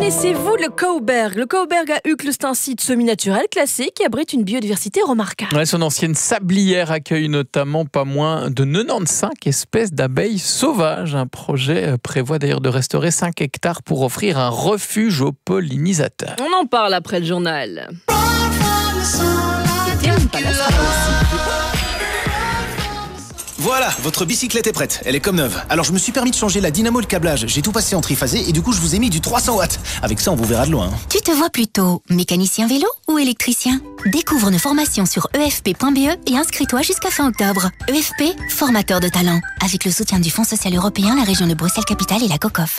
Connaissez-vous le Cauberg? Le Cauberg à Uccle, c'est un site semi-naturel classé qui abrite une biodiversité remarquable. Ouais, son ancienne sablière accueille notamment pas moins de 95 espèces d'abeilles sauvages. Un projet prévoit d'ailleurs de restaurer 5 hectares pour offrir un refuge aux pollinisateurs. On en parle après le journal. Voilà, votre bicyclette est prête, elle est comme neuve. Alors je me suis permis de changer la dynamo et le câblage. J'ai tout passé en triphasé et du coup je vous ai mis du 300 watts. Avec ça on vous verra de loin. Tu te vois plutôt mécanicien vélo ou électricien? Découvre nos formations sur efp.be et inscris-toi jusqu'à fin octobre. EFP, formateur de talent. Avec le soutien du Fonds social européen, la région de Bruxelles-Capitale et la COCOF.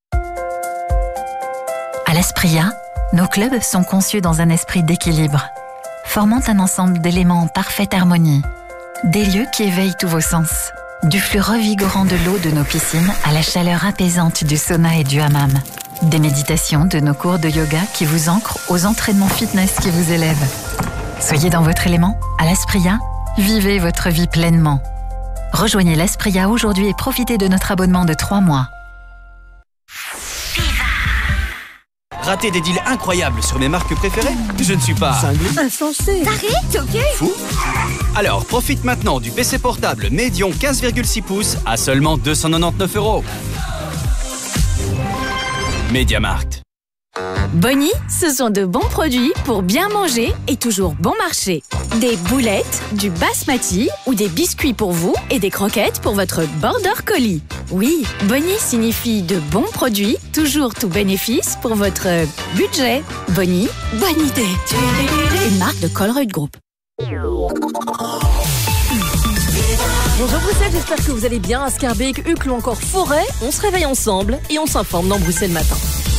À l'Aspria, nos clubs sont conçus dans un esprit d'équilibre, formant un ensemble d'éléments en parfaite harmonie. Des lieux qui éveillent tous vos sens. Du flux revigorant de l'eau de nos piscines à la chaleur apaisante du sauna et du hammam. Des méditations de nos cours de yoga qui vous ancrent aux entraînements fitness qui vous élèvent. Soyez dans votre élément, à l'Aspria, vivez votre vie pleinement. Rejoignez l'Aspria aujourd'hui et profitez de notre abonnement de 3 mois. Rater des deals incroyables sur mes marques préférées? Je ne suis pas Insensé. T'arrêtes, ok? fou. Alors profite maintenant du PC portable Medion 15,6 pouces à seulement 299 €. MediaMarkt. Bonnie, ce sont de bons produits pour bien manger et toujours bon marché. Des boulettes, du basmati ou des biscuits pour vous et des croquettes pour votre border collie. Oui, Bonnie signifie de bons produits, toujours tout bénéfice pour votre budget. Bonnie, bonne idée. Une marque de Colruyt Group. Bonjour Bruxelles, j'espère que vous allez bien. À Scarbeck, Uccle ou encore Forêt, on se réveille ensemble et on s'informe dans Bruxelles Matin.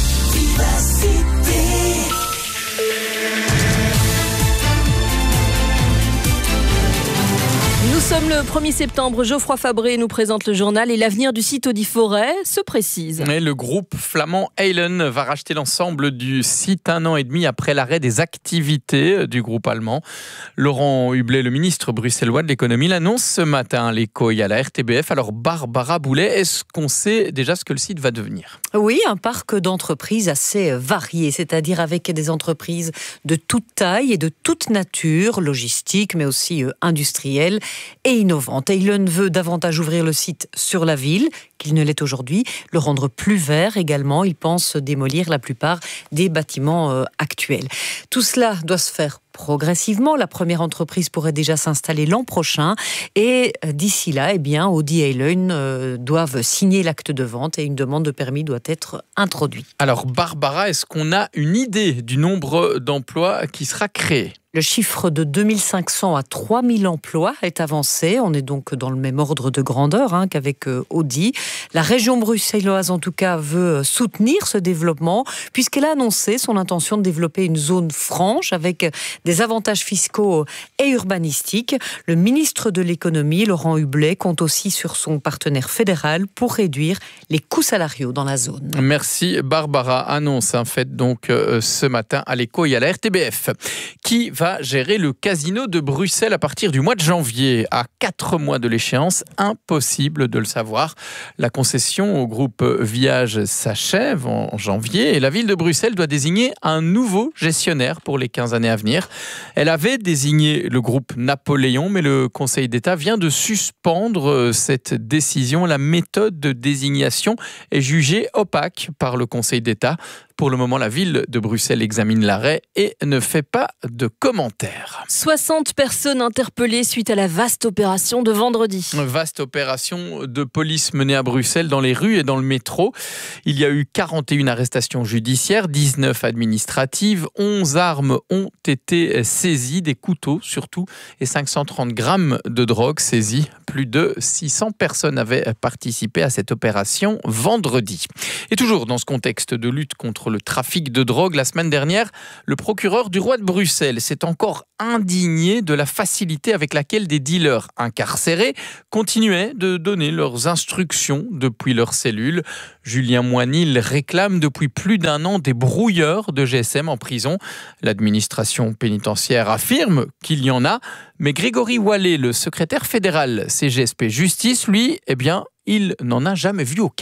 Nous sommes le 1er septembre, Geoffroy Fabré nous présente le journal et l'avenir du site Audi Forêt se précise. Et le groupe flamand Heylen va racheter l'ensemble du site 1 an et demi après l'arrêt des activités du groupe allemand. Laurent Hublet, le ministre bruxellois de l'économie, l'annonce ce matin à l'Écho et à la RTBF. Alors Barbara Boulet, est-ce qu'on sait déjà ce que le site va devenir? Oui, un parc d'entreprises assez varié, c'est-à-dire avec des entreprises de toute taille et de toute nature, logistique mais aussi industrielle et innovante. Heylen veut davantage ouvrir le site sur la ville qu'il ne l'est aujourd'hui, le rendre plus vert également. Il pense démolir la plupart des bâtiments actuels. Tout cela doit se faire progressivement. La première entreprise pourrait déjà s'installer l'an prochain et d'ici là, Audi et Heylen doivent signer l'acte de vente et une demande de permis doit être introduite. Alors Barbara, est-ce qu'on a une idée du nombre d'emplois qui sera créé? Le chiffre de 2500 à 3000 emplois est avancé. On est donc dans le même ordre de grandeur qu'avec Audi. La région bruxelloise, en tout cas, veut soutenir ce développement puisqu'elle a annoncé son intention de développer une zone franche avec des avantages fiscaux et urbanistiques. Le ministre de l'économie, Laurent Hublet, compte aussi sur son partenaire fédéral pour réduire les coûts salariaux dans la zone. Merci Barbara. Annonce faite donc ce matin à l'Écho et à la RTBF. Qui va gérer le casino de Bruxelles à partir du mois de janvier? À 4 mois de l'échéance, impossible de le savoir. La concession au groupe Viage s'achève en janvier et la ville de Bruxelles doit désigner un nouveau gestionnaire pour les 15 années à venir. Elle avait désigné le groupe Napoléon, mais le Conseil d'État vient de suspendre cette décision. La méthode de désignation est jugée opaque par le Conseil d'État. Pour le moment, la ville de Bruxelles examine l'arrêt et ne fait pas de commentaires. 60 personnes interpellées suite à la vaste opération de vendredi. Vaste opération de police menée à Bruxelles dans les rues et dans le métro. Il y a eu 41 arrestations judiciaires, 19 administratives, 11 armes ont été saisies, des couteaux surtout, et 530 grammes de drogue saisis. Plus de 600 personnes avaient participé à cette opération vendredi. Et toujours dans ce contexte de lutte contre le trafic de drogue, la semaine dernière, le procureur du roi de Bruxelles s'est encore indigné de la facilité avec laquelle des dealers incarcérés continuaient de donner leurs instructions depuis leur cellule. Julien Moinil réclame depuis plus d'1 an des brouilleurs de GSM en prison. L'administration pénitentiaire affirme qu'il y en a, mais Grégory Wallet, le secrétaire fédéral CGSP Justice, lui, il n'en a jamais vu aucun.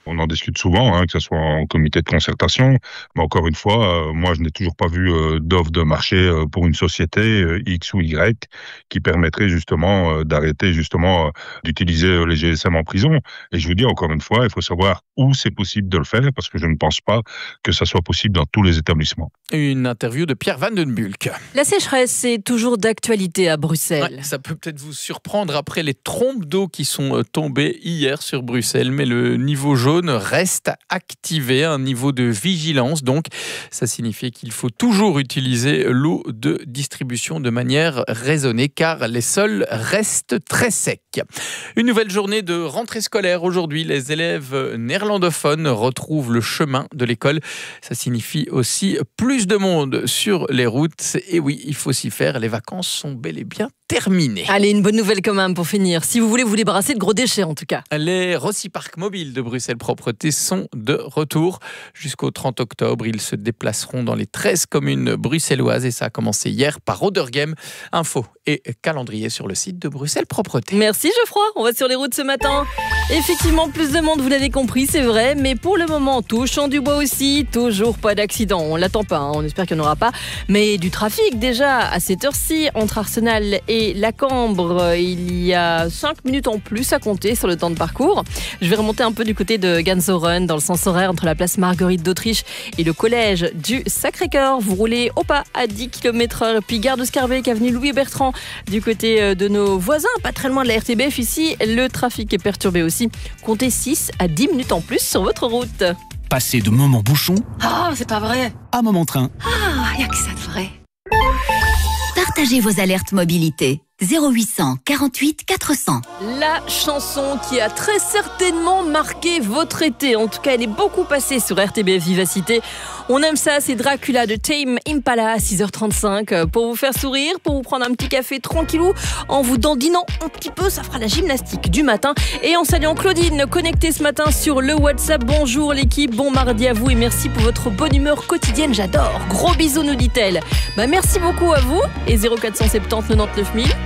On en discute souvent, que ce soit en comité de concertation. Mais encore une fois, moi, je n'ai toujours pas vu d'offre de marché pour une société X ou Y qui permettrait justement d'arrêter justement d'utiliser les GSM en prison. Et je vous dis encore une fois, il faut savoir où c'est possible de le faire parce que je ne pense pas que ça soit possible dans tous les établissements. Une interview de Pierre Van den Bulck. La sécheresse est toujours d'actualité à Bruxelles. Ouais, ça peut peut-être vous surprendre après les trompes d'eau qui sont tombées hier sur Bruxelles, mais le niveau jaune reste activé, un niveau de vigilance. Donc, ça signifie qu'il faut toujours utiliser l'eau de distribution de manière raisonnée, car les sols restent très secs. Une nouvelle journée de rentrée scolaire aujourd'hui. Les élèves néerlandophones retrouvent le chemin de l'école. Ça signifie aussi plus de monde sur les routes. Et oui, il faut s'y faire. Les vacances sont bel et bien terminées. Allez, une bonne nouvelle quand même pour finir. Si vous voulez vous débarrasser de gros déchets en tout cas. Les Rossi Park mobiles de Bruxelles Propreté sont de retour. Jusqu'au 30 octobre, ils se déplaceront dans les 13 communes bruxelloises et ça a commencé hier par Odergem. Info et calendrier sur le site de Bruxelles Propreté. Merci Geoffroy, on va sur les routes ce matin. Effectivement, plus de monde, vous l'avez compris, c'est vrai, mais pour le moment, touchons du bois aussi, toujours pas d'accident. On l'attend pas, on espère qu'il n'y en aura pas, mais du trafic déjà à cette heure-ci entre Arsenal et la Cambre. Il y a 5 minutes en plus à compter sur le temps de parcours. Je vais remonter un peu du côté de Gansoren, dans le sens horaire entre la place Marguerite d'Autriche et le collège du Sacré-Cœur. Vous roulez au pas à 10 km/h, puis gare de Scarbeck, avenue Louis Bertrand, du côté de nos voisins, pas très loin de la RTBF ici. Le trafic est perturbé aussi. Comptez 6 à 10 minutes en plus sur votre route. Passer de moment bouchon C'est pas vrai. à moment train. Y a que ça de vrai. Partagez vos alertes mobilité. 0800 48 400. La chanson qui a très certainement marqué votre été. En tout cas, elle est beaucoup passée sur RTBF Vivacité. On aime ça, c'est Dracula de Tame Impala à 6h35. Pour vous faire sourire, pour vous prendre un petit café tranquillou, en vous dandinant un petit peu, ça fera la gymnastique du matin. Et en saluant Claudine, connectée ce matin sur le WhatsApp. Bonjour l'équipe, bon mardi à vous et merci pour votre bonne humeur quotidienne, j'adore. Gros bisous nous dit-elle. Merci beaucoup à vous et 0470 99 000.